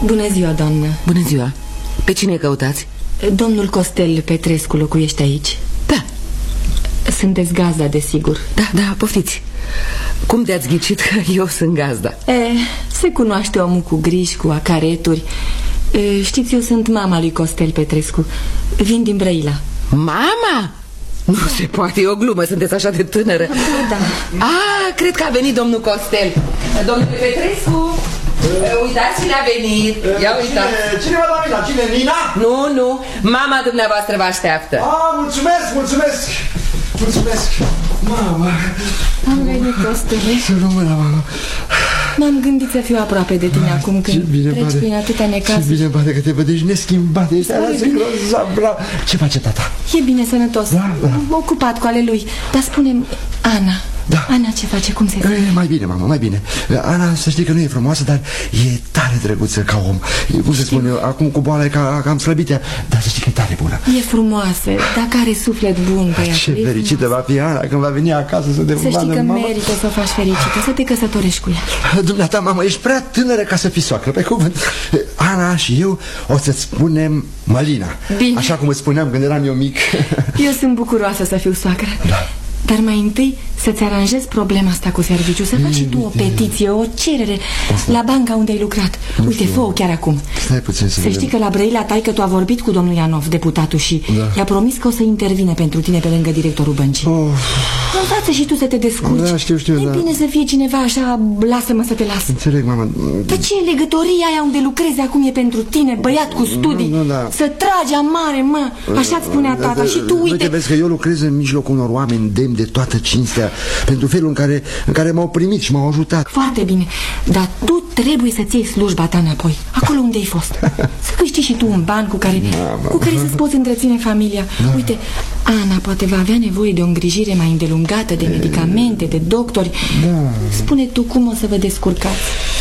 Bună ziua, doamnă. Bună ziua. Pe cine căutați? Domnul Costel Petrescu locuiește aici? Da. Sunteți gazda, desigur. Da, poftiți. Cum de-ați ghicit că eu sunt gazda? Se cunoaște omul cu griji, cu acareturi. Știți, eu sunt mama lui Costel Petrescu. Vin din Brăila. Mama? Nu se poate, e o glumă, sunteți așa de tânără. Da. Cred că a venit domnul Costel. Domnul Petrescu, uitați-l, a venit. Ia uitați. Cine va da Nina? Cine? Nina? Nu, mama dumneavoastră vă așteaptă. Mulțumesc. Mama. Am venit, Costele. Să rămână, mama. M-am gândit să fiu aproape de tine acum când treci prin atâtea necazuri. Ce bine pare că te vedești neschimbată. Ești arăți grozav, bravo. Ce face tata? E bine, sănătos. Da. Ocupat cu ale lui. Dar spune-mi, Ana. Da. Ana ce face? Cum se zice? Mai bine, mama, mai bine. Ana, să știi că nu e frumoasă, dar e tare drăguță ca om. Cum să spun eu, acum cu boala e cam slăbită, dar să știi că e tare bună. E frumoasă, dar are suflet bun, băiatul. Ce fericită va fi Ana când va veni acasă să te Să știi că mama. merită să o faci fericită, să te căsătorești cu ea. Dumneata, mamă, ești prea tânără ca să fii soacră, pe cuvânt. Ana și eu o să-ți spunem Mălina. Bine. Așa cum îți spuneam când eram eu mic. Eu sunt bucuroasă să fiu soacră. Da. Dar mai întâi să-ți aranjezi problema asta cu serviciu. Să faci și tu o petiție, o cerere la banca unde ai lucrat. Uite, fă-o chiar acum. Stai puțin să știi că la Brăila taică-tu a vorbit cu domnul Ianov, deputatul, și i-a promis că o să intervine pentru tine pe lângă directorul băncii. Învață și tu să te descurci. Da, știu, E bine să fie cineva așa, lasă-mă să te las. Înțeleg, mama. Dar ce legătoria aia unde lucrezi acum e pentru tine, băiat cu studii? Să tragi amare, mă. Așa-ți spunea tata. Și tu, uite. Vezi că eu lucrez în mijlocul unor oameni demni de toată cinstea, pentru felul în care m-au primit și m-au ajutat. Foarte bine, dar tu trebuie să-ți iei slujba ta înapoi, acolo unde ai fost. Să câștigi și tu un ban cu care să-ți poți întreține familia. Uite, Ana poate va avea nevoie de o îngrijire mai îndelungată, de medicamente, de doctori. Spune tu cum o să vă descurcați.